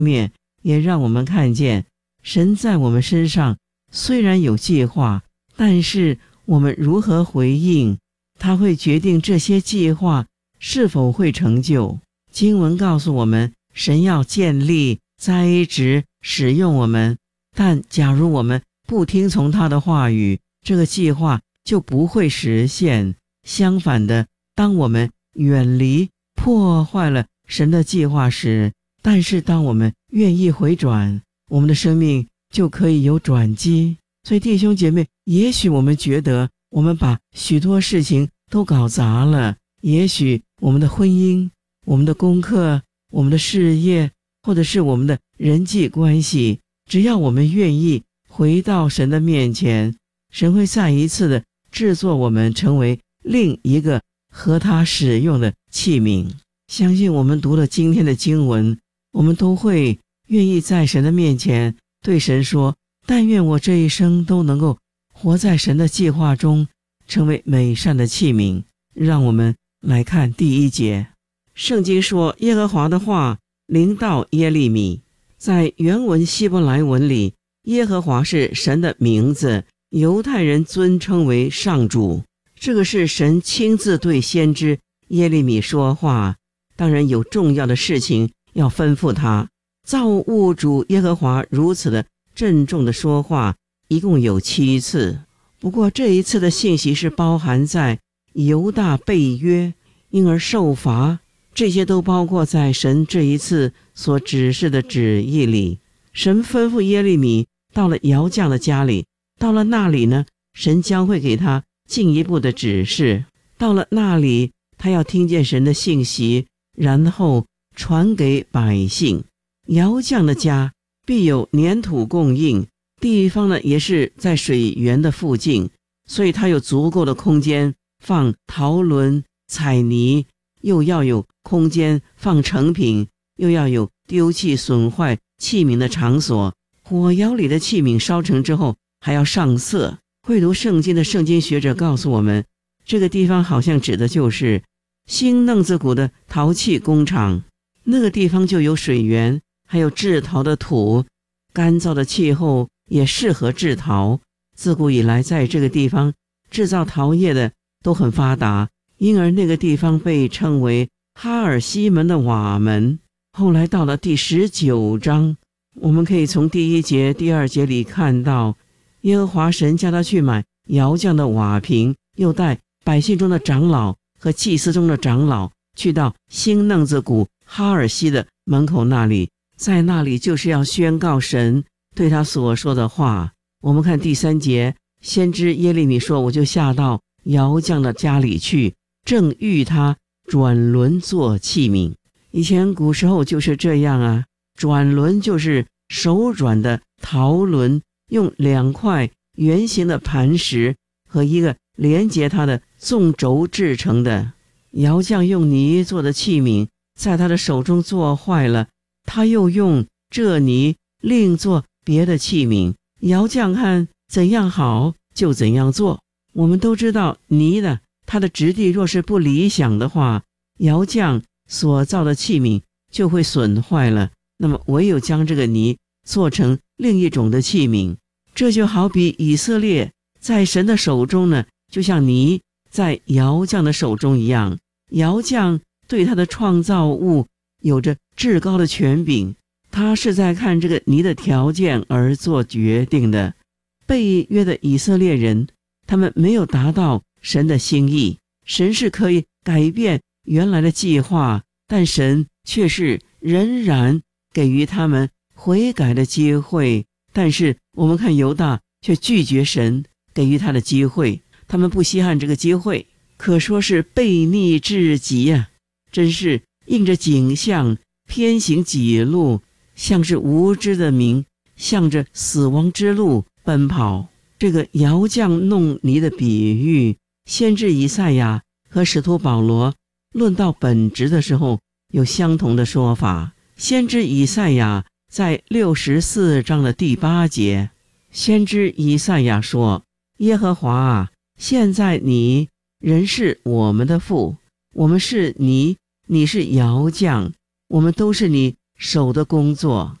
面也让我们看见，神在我们身上虽然有计划，但是我们如何回应，他会决定这些计划是否会成就。经文告诉我们，神要建立、栽植、使用我们，但假如我们不听从他的话语，这个计划就不会实现。相反的，当我们远离、破坏了神的计划时，但是当我们愿意回转，我们的生命就可以有转机。所以弟兄姐妹，也许我们觉得我们把许多事情都搞砸了，也许我们的婚姻、我们的功课、我们的事业，或者是我们的人际关系，只要我们愿意回到神的面前，神会再一次的制作我们成为另一个和他使用的器皿。相信我们读了今天的经文，我们都会愿意在神的面前对神说，但愿我这一生都能够活在神的计划中，成为美善的器皿。让我们来看第1节。圣经说，耶和华的话临到耶利米。在原文希伯来文里，耶和华是神的名字，犹太人尊称为上主。这个是神亲自对先知耶利米说话，当然有重要的事情要吩咐他。造物主耶和华如此的郑重的说话，一共有7次。不过这一次的信息是包含在犹大背约，因而受罚，这些都包括在神这一次所指示的旨意里。神吩咐耶利米到了窑匠的家里，到了那里呢，神将会给他进一步的指示。到了那里，他要听见神的信息，然后传给百姓。窑匠的家必有粘土供应，地方呢也是在水源的附近，所以他有足够的空间放陶轮、彩泥，又要有空间放成品，又要有丢弃损坏器皿的场所。火窑里的器皿烧成之后还要上色。会读圣经的圣经学者告诉我们，这个地方好像指的就是新嫩子谷的陶器工厂。那个地方就有水源，还有制陶的土，干燥的气候也适合制陶。自古以来，在这个地方制造陶业的都很发达，因而那个地方被称为哈尔西门的瓦门。后来到了第19章，我们可以从第1节、第2节里看到，耶和华神叫他去买窑匠的瓦瓶，又带百姓中的长老和祭司中的长老去到新嫩子谷哈尔西的门口那里，在那里就是要宣告神对他所说的话。我们看第3节，先知耶利米说，我就下到窑匠的家里去，正遇他转轮做器皿。以前古时候就是这样啊，转轮就是手转的陶轮，用2块圆形的磐石和一个连接它的纵轴制成的。窑匠用泥做的器皿在他的手中做坏了，他又用这泥另做别的器皿。窑匠看怎样好就怎样做。我们都知道泥的它的质地若是不理想的话，窑匠所造的器皿就会损坏了，那么唯有将这个泥做成另一种的器皿。这就好比以色列在神的手中呢，就像泥在窑匠的手中一样。窑匠对他的创造物有着至高的权柄，他是在看这个泥的条件而做决定的。被约的以色列人，他们没有达到神的心意，神是可以改变原来的计划，但神却是仍然给予他们悔改的机会。但是我们看犹大却拒绝神给予他的机会，他们不稀罕这个机会，可说是悖逆至极啊！真是应着景象偏行己路，像是无知的民向着死亡之路奔跑。这个窑匠弄泥的比喻，先知以赛亚和使徒保罗论到本质的时候有相同的说法。先知以赛亚在64章的第8节，先知以赛亚说，耶和华啊，现在你仍是我们的父，我们是泥，你是窑匠，我们都是你手的工作。